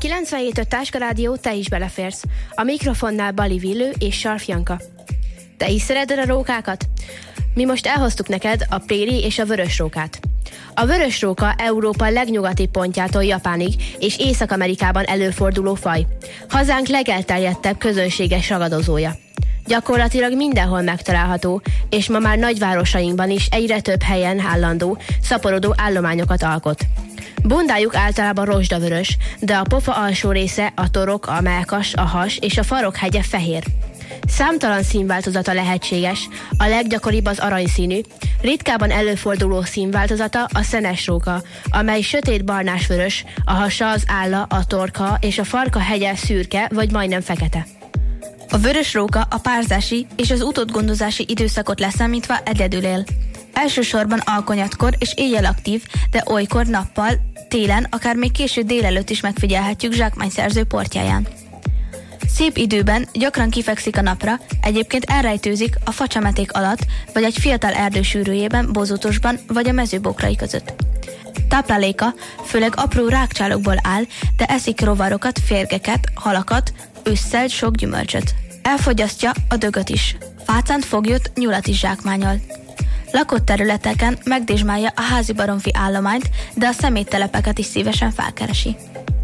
97.5 Táska Rádió, te is beleférsz. A mikrofonnál Bali Villő és Sarf Janka. Te is szereted a rókákat? Mi most elhoztuk neked a préri és a vörös rókát. A vörös róka Európa legnyugatibb pontjától Japánig és Észak-Amerikában előforduló faj. Hazánk legelterjedtebb közönséges ragadozója. Gyakorlatilag mindenhol megtalálható, és ma már nagyvárosainkban is egyre több helyen állandó, szaporodó állományokat alkot. Bundájuk általában rozsdavörös, de a pofa alsó része, a torok, a mellkas, a has és a farok hegye fehér. Számtalan színváltozata lehetséges, a leggyakoribb az aranyszínű, ritkában előforduló színváltozata a szenes róka, amely sötét barnásvörös, a hasa, az álla, a torka és a farka hegye szürke vagy majdnem fekete. A vörös róka a párzási és az utódgondozási időszakot leszámítva egyedül él. Elsősorban alkonyatkor és éjjel aktív, de olykor nappal, télen, akár még késő délelőtt is megfigyelhetjük zsákmányszerző portjáján. Szép időben gyakran kifekszik a napra, egyébként elrejtőzik a facsemeték alatt, vagy egy fiatal erdősűrűjében, bozótosban, vagy a mezőbokrai között. Tápláléka főleg apró rákcsálokból áll, de eszik rovarokat, férgeket, halakat, ősszel sok gyümölcsöt. Elfogyasztja a dögöt is. Fácánt, foglyot, nyulat is zsákmányol. Lakott területeken megdésmálja a házi baromfi állományt, de a szeméttelepeket is szívesen felkeresi.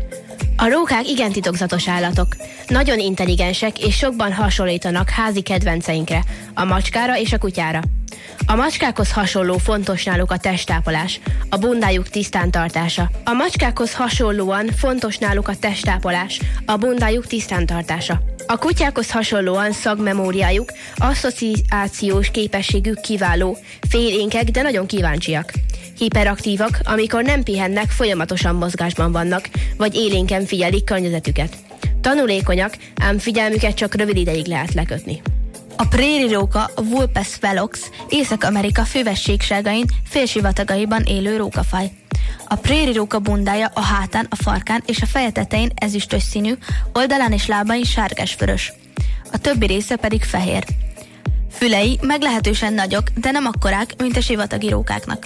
A rókák igen titokzatos állatok. Nagyon intelligensek és sokban hasonlítanak házi kedvenceinkre, a macskára és a kutyára. A macskákhoz hasonló fontos náluk a testápolás, a bundájuk tisztán tartása. A macskákhoz hasonlóan fontos náluk a testápolás, a bundájuk tisztán tartása. A kutyákhoz hasonlóan szagmemóriájuk, asszociációs képességük kiváló, félénkek, de nagyon kíváncsiak. Hiperaktívak, amikor nem pihennek, folyamatosan mozgásban vannak, vagy élénken figyelik környezetüket. Tanulékonyak, ám figyelmüket csak rövid ideig lehet lekötni. A préri róka, a Vulpes velox, Észak-Amerika fővességságain, félsivatagaiban élő rókafaj. A préri róka bundája a hátán, a farkán és a feje tetején ezüstös színű, oldalán és lábain sárgás-vörös. A többi része pedig fehér. Fülei meglehetősen nagyok, de nem akkorák, mint a sivatagi rókáknak.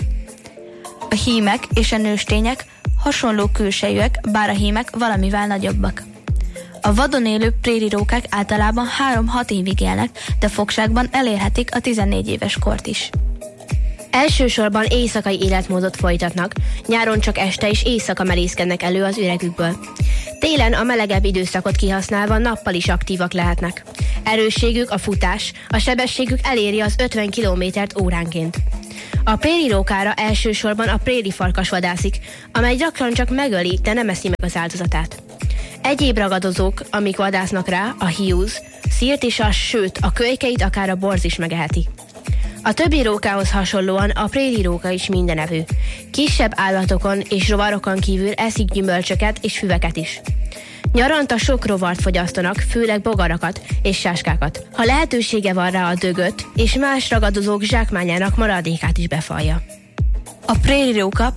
A hímek és a nőstények hasonló külsejűek, bár a hímek valamivel nagyobbak. A vadon élő préri rókák általában 3-6 évig élnek, de fogságban elérhetik a 14 éves kort is. Elsősorban éjszakai életmódot folytatnak, nyáron csak este és éjszaka merészkednek elő az üregükből. Télen a melegebb időszakot kihasználva nappal is aktívak lehetnek. Erősségük a futás, a sebességük eléri az 50 km/h óránként. A préri rókára elsősorban a préri farkas vadászik, amely gyakran csak megöli, de nem eszi meg az áldozatát. Egyéb ragadozók, amik vadásznak rá, a hiúz, szirtisas, sőt a kölykeit akár a borz is megeheti. A többi rókához hasonlóan a préri róka is mindenevő. Kisebb állatokon és rovarokon kívül eszik gyümölcsöket és füveket is. Nyaranta sok rovart fogyasztanak, főleg bogarakat és sáskákat. Ha lehetősége van rá, a dögöt és más ragadozók zsákmányának maradékát is befalja. A préri róka